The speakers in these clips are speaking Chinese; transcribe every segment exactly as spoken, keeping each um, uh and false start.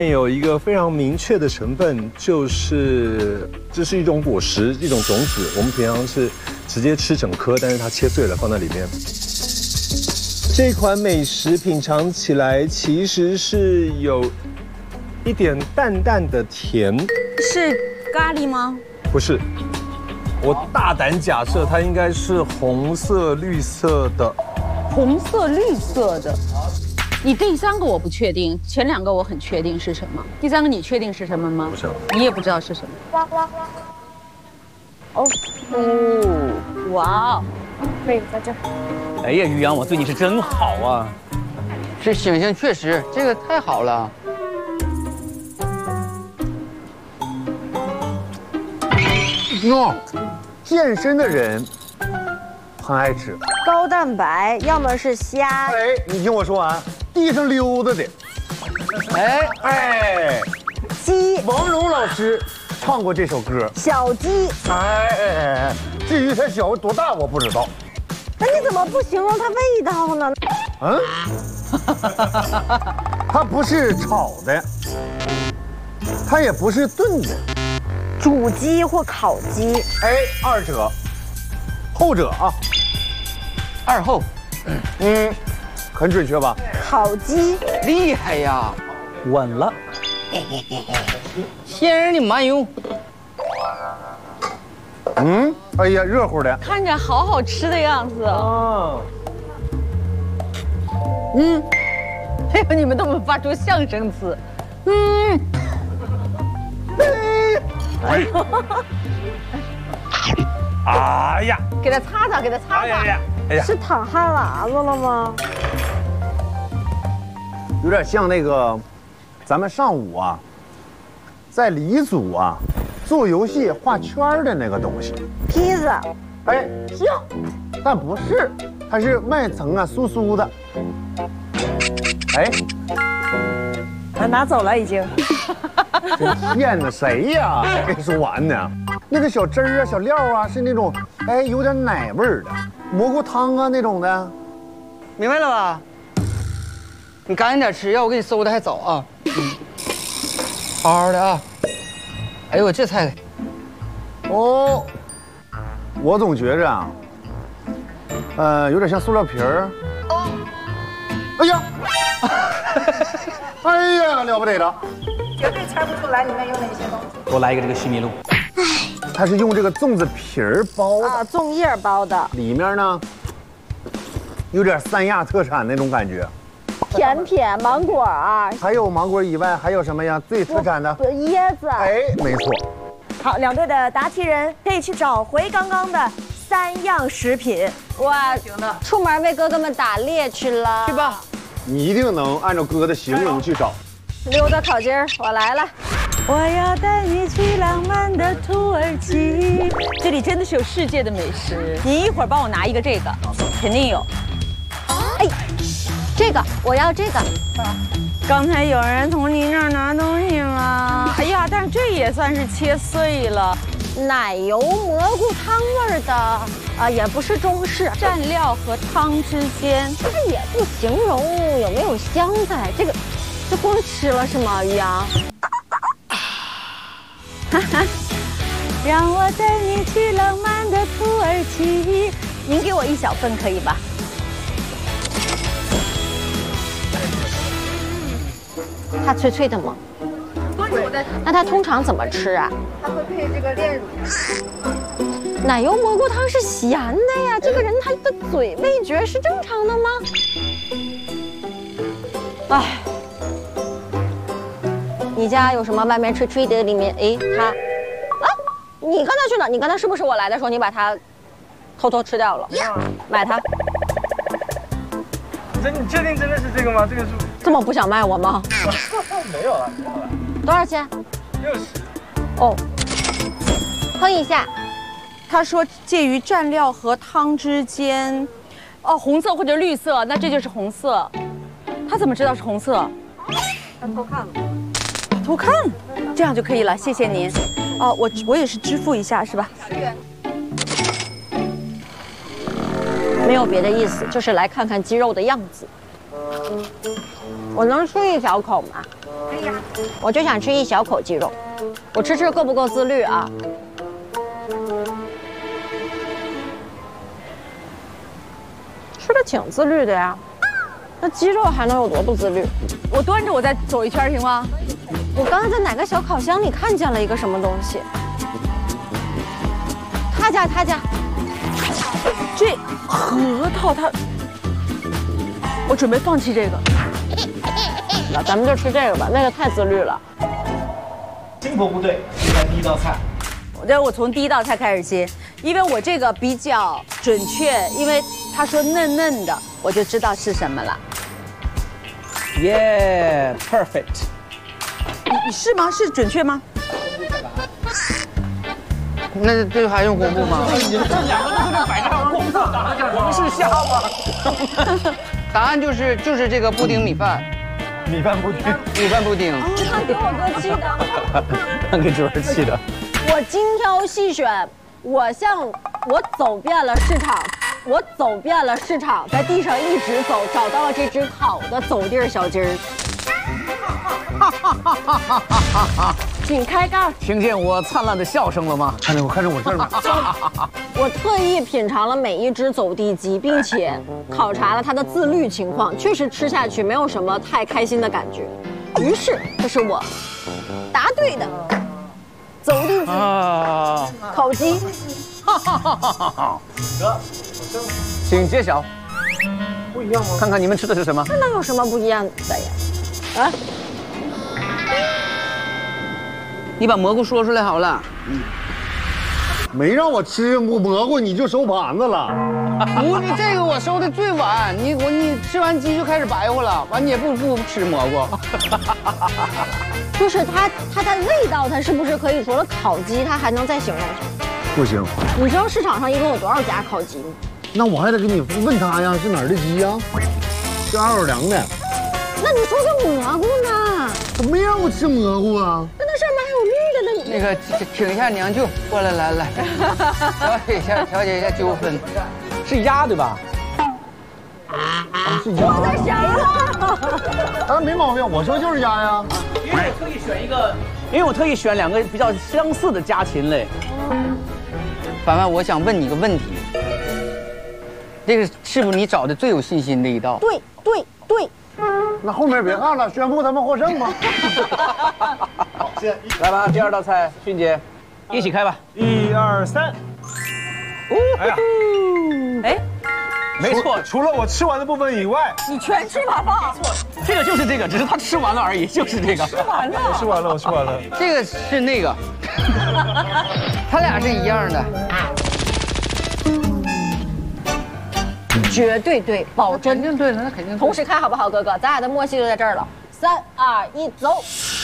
有一个非常明确的成分，就是这是一种果实，一种种子。我们平常是直接吃整颗，但是它切碎了放在里面。这款美食品尝起来其实是有一点淡淡的甜， 是咖喱吗？ 不是。我大胆假设它应该是红色、绿色的。 红色、绿色的。 你第三个我不确定，前两个我很确定是什么。第三个你确定是什么吗？ 不知道， 你也不知道是什么。哦哦，哇哦， 可以在这。 哎呀，于洋，我对你是真好啊！ 这形象确实，这个太好了。 喏，健身的人很爱吃高蛋白，要么是虾。 哎，你听我说完。 地上溜达的，哎哎， 鸡。 王蓉老师唱过这首歌， 小鸡。 哎哎哎，至于它小多大我不知道。 那你怎么不形容它味道呢？ 嗯，它不是炒的，它也不是炖的， 煮鸡或烤鸡。 哎，二者，后者啊， 二后， 嗯，很准确吧？ 烤鸡厉害呀， 稳了。 天然的麻油。 嗯，哎呀，热乎的， 看着好好吃的样子啊。 嗯，哎呦，你们都能发出象声词。嗯。 哎。哎呀！ 给他擦擦，给他擦擦。哎呀， 哎呀， 是淌汗娃子了吗？ 有点像那个，咱们上午啊，在黎族啊做游戏画圈的那个东西。 披萨， 哎，像，但不是，它是外层啊酥酥的。哎， 啊，拿走了已经。 真骗呢，谁呀？没说完呢。那个小汁儿啊、小料啊，是那种哎有点奶味儿的蘑菇汤啊那种的。 明白了吧？ 你赶紧点吃，要我给你收的还早啊！嗯，好好的啊！哎呦，这菜， 哦，我总觉着啊，呃，有点像塑料皮儿。哦，哎呀，哎呀，了不得了！ 绝对猜不出来里面有哪些东西。 我来一个这个西米露。 它是用这个粽子皮儿包的啊，粽叶包的， 里面呢有点三亚特产那种感觉。 甜甜芒果啊， 还有芒果以外还有什么呀？最特产的椰子。 哎，没错。 好，两队的答题人可以去找回刚刚的三样食品。 哇，出门为哥哥们打猎去了， 去吧。 你一定能按照哥的形容去找。 溜达烤鸡儿，我来了。 我要带你去浪漫的土耳其。 这里真的是有世界的美食。你一会儿帮我拿一个这个，肯定有。哎。 这个我要这个。 刚才有人从你那儿拿东西吗？ 哎呀，但是这也算是切碎了。奶油蘑菇汤味儿的啊，也不是中式，蘸料和汤之间，它也不形容有没有香在。这个，就光吃了是吗？于洋。哈哈， 让我带你去浪漫的土耳其。 您给我一小份可以吧？ 它脆脆的吗？那它通常怎么吃啊？ 它会配这个炼乳。 奶油蘑菇汤是咸的呀，这个人他的嘴味觉是正常的吗？哎，你家有什么外面吹吹的？里面哎，它啊，你刚才去哪？你刚才是不是我来的时候你把它偷偷吃掉了？买它。 真你确定真的是这个吗？这个是这么不想卖我吗？ 没有了，没有了。 多少钱？ 六十。 哦，哼一下。他说介于蘸料和汤之间，哦，红色或者绿色，那这就是红色。他怎么知道是红色？ 他偷看了。 偷看，这样就可以了，谢谢您。哦，我我也是支付一下是吧？十元。没有别的意思，就是来看看鸡肉的样子。我能吃一小口吗？ 我就想吃一小口鸡肉，我吃吃够不够自律啊？吃的挺自律的呀，那鸡肉还能有多不自律？ 我端着我再走一圈行吗？ 我刚才在哪个小烤箱里看见了一个什么东西？他家他家， 这核桃它，我准备放弃这个。 那咱们就吃这个吧，那个太自律了。 金箔部队接下第一道菜。 我觉得我从第一道菜开始切，因为我这个比较准确，因为他说嫩嫩的，我就知道是什么了。 耶 ，perfect。 你你是吗？是准确吗？ 那这还用公布吗？ 你们这两个都是在摆上公布，答案叫什么？是下吗？ 答案就是就是这个布丁米饭， 米饭布丁， 米饭布丁。 他给我哥气的， 给主人气的。 我精挑细选，我向我走遍了市场，我走遍了市场，在地上一直走，找到了这只烤的走地儿小鸡儿。请开杠。 听见我灿烂的笑声了吗？ 看着我，看着我这儿吗？ 我特意品尝了每一只走地鸡，并且考察了它的自律情况，确实吃下去没有什么太开心的感觉。于是，这是我答对的。走地鸡， 啊， 烤鸡。 请揭晓。 不一样吗？ 看看你们吃的是什么？ 这能有什么不一样的呀？啊？ 你把蘑菇说出来好了。 没让我吃蘑蘑菇，你就收盘子了。 不是这个我收的最晚，你我你吃完鸡就开始白活了，完你也不不吃蘑菇。 就是它它的味道，它是不是可以除了烤鸡，它还能再形容什么？ 不行， 你知道市场上一共有多少家烤鸡吗？ 那我还得给你问他呀，是哪儿的鸡呀？是二手良的。 那你说个蘑菇呢？ 怎么没让我吃蘑菇啊？ 那那上面还有绿的呢。 那个请请一下娘舅过来来来，调解一下调解一下纠纷。 是鸭对吧？ 啊，是鸭。 我的谁了？ 啊，没毛病，我说就是鸭呀。 因为我特意选一个，因为我特意选两个比较相似的家禽类。 凡凡，我想问你个问题，这个是不是你找的最有信心的一道？ 对对对。 那后面别看了，宣布他们获胜吧。 好，现在一来吧，第二道菜，迅姐，一起开吧。 一二三。哎呀， 哎， 没错， 除了我吃完的部分以外， 你全吃完了。 这个就是这个，只是他吃完了而已，就是这个。吃完了。 我吃完了，我吃完了。 这个是那个，他俩是一样的。 绝对对，保真。 肯定对了，那肯定对。 同时开好不好，哥哥？咱俩的默契就在这儿了。三二一，走！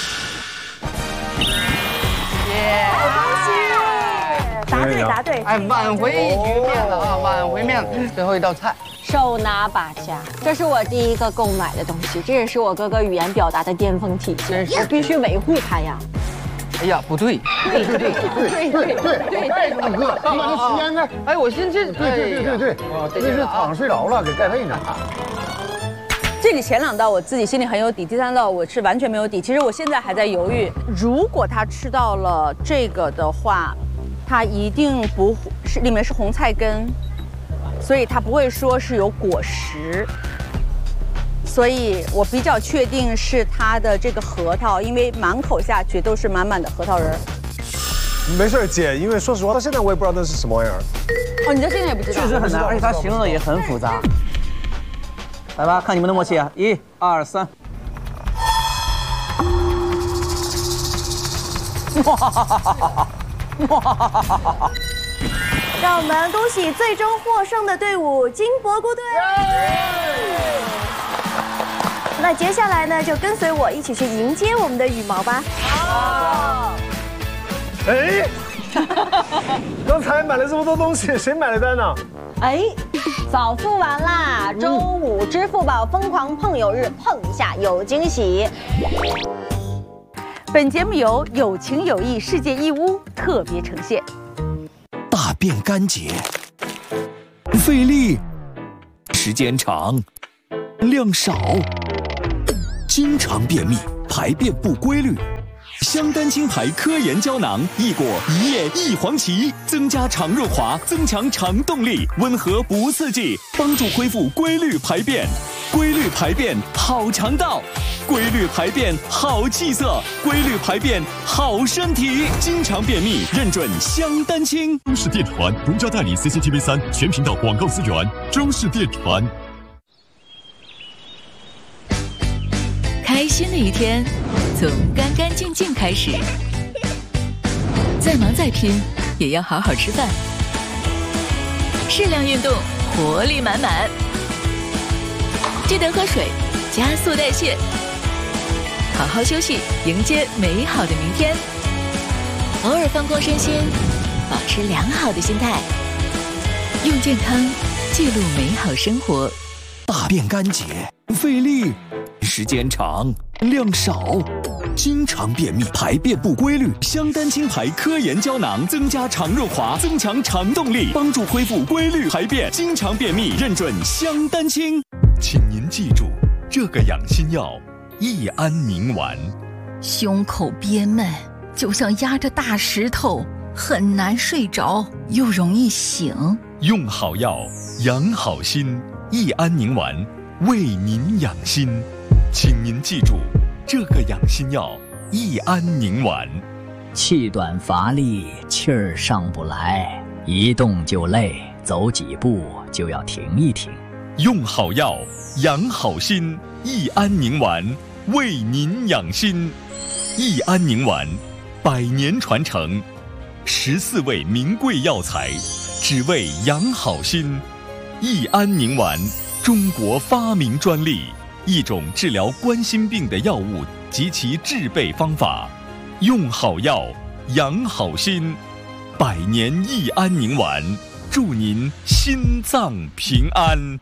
耶！ 恭喜，答对答对。 哎，挽回局面了啊，挽回面子。最后一道菜， 手拿把掐，这是我第一个购买的东西，这也是我哥哥语言表达的巅峰体现，我必须维护他呀。 哎呀，不对， 对对对对对对，盖住了哥，你把那掀开。 哎，我寻思这， 对对对对对，那是躺睡着了，给盖被呢。 这里前两道我自己心里很有底，第三道我是完全没有底。其实我现在还在犹豫，如果他吃到了这个的话，他一定不是里面是红菜根，所以他不会说是有果实。所以我比较确定是它的这个核桃，因为满口下去都是满满的核桃仁儿。 没事，姐，因为说实话，到现在我也不知道那是什么玩意儿。 哦，你到现在也不知道？ 确实很难，而且他形容的也很复杂。来吧，看你们的默契啊！一、二、三。哇哈哈哈哈哈！哇哈哈哈哈哈！ 让我们恭喜最终获胜的队伍金箔菇队。那接下来呢，就跟随我一起去迎接我们的羽毛吧。 哦。哎，刚才买了这么多东西，谁买的单呢？ 哎，早付完啦！周五支付宝疯狂碰友日，碰一下有惊喜。 本节目由有情有义世界义乌特别呈现。 大便干结，费力，时间长，量少，经常便秘， 排便不规律。香丹青牌科研胶囊，一果一叶一黄芪，增加肠润滑，增强肠动力，温和不刺激，帮助恢复规律排便。规律排便好肠道，规律排便好气色，规律排便好身体。经常便秘认准香丹青。 中视电传独家代理 C C T V 三全频道广告资源。中视电传。 开心的一天，从干干净净开始。再忙再拼，也要好好吃饭。适量运动，活力满满。记得喝水，加速代谢。好好休息，迎接美好的明天。偶尔放空身心，保持良好的心态。用健康记录美好生活。 大便干结，费力，时间长，量少，经常便秘，排便不规律。香丹青牌科研胶囊，增加肠润滑，增强肠动力，帮助恢复规律排便。经常便秘认准香丹青。 请您记住这个养心药：益安宁丸。 胸口憋闷，就像压着大石头，很难睡着，又容易醒。 用好药，养好心。益安宁丸为您养心，请您记住这个养心药：益安宁丸。 气短乏力，气儿上不来，一动就累，走几步就要停一停。 用好药，养好心。益安宁丸为您养心。益安宁丸，百年传承，十四味名贵药材，只为养好心。益安宁丸，中国发明专利，一种治疗冠心病的药物及其制备方法。用好药，养好心。百年益安宁丸，祝您心脏平安。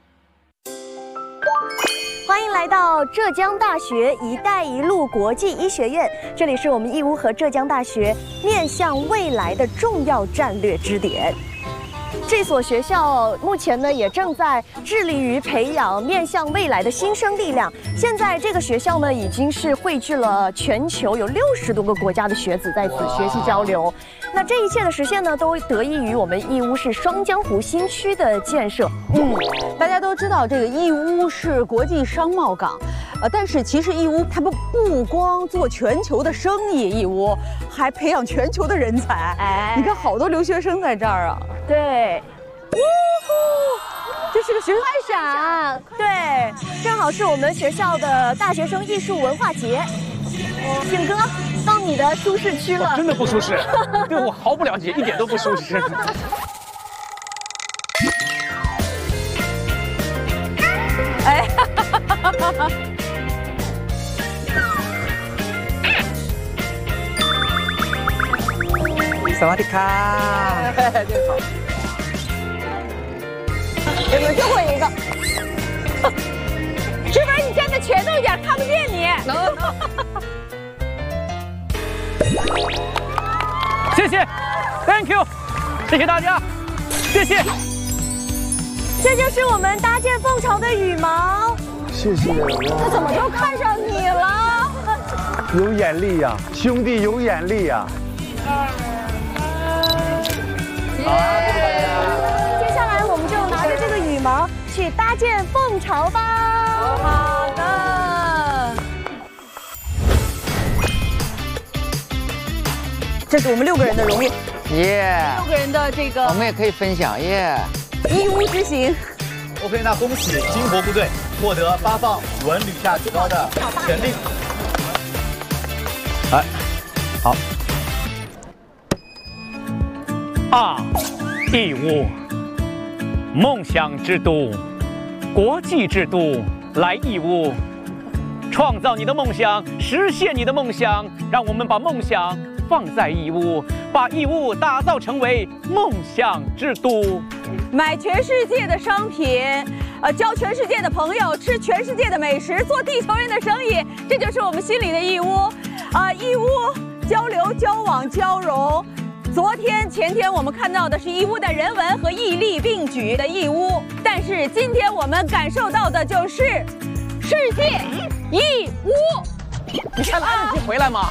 欢迎来到浙江大学“一带一路”国际医学院，这里是我们义乌和浙江大学面向未来的重要战略支点。这所学校目前呢也正在致力于培养面向未来的新生力量。现在这个学校呢已经是汇聚了全球有六十多个国家的学子在此学习交流。那这一切的实现呢，都得益于我们义乌市双江湖新区的建设。 嗯，大家都知道这个义乌是国际商贸港，呃，但是其实义乌它不不光做全球的生意，义乌还培养全球的人才。哎，你看好多留学生在这儿啊。 对。呜呼， 这是个学快闪，对，正好是我们学校的大学生艺术文化节。景哥，到你的舒适区了。 真的不舒适，对我毫不了解，一点都不舒适。 哎，哈哈哈哈！ 萨瓦迪卡，这个好。 有没有最后一个？是不是你站的前头一点，看不见你？能能。 谢谢 ，Thank you， 谢谢大家，谢谢。 这就是我们搭建凤巢的羽毛。 谢谢。 他怎么就看上你了？ 有眼力呀、啊，兄弟有眼力呀、啊。 接下来我们就拿着这个羽毛去搭建凤巢吧。 好的。这是我们六个人的荣誉。 耶。 六个人的这个。 我们也可以分享耶。 义乌之行。 OK， 那恭喜金国部队获得发放文旅价最高的权利。 哎，好。啊，义乌，梦想之都，国际之都，来义乌，创造你的梦想，实现你的梦想，让我们把梦想放在义乌，把义乌打造成为梦想之都。 买全世界的商品，呃，交全世界的朋友，吃全世界的美食，做地球人的生意，这就是我们心里的义乌。啊、呃，义乌交流、交往、交融。昨天、前天我们看到的是义乌的人文和义力并举的义乌，但是今天我们感受到的就是世界义乌。 你才来得及回来吗？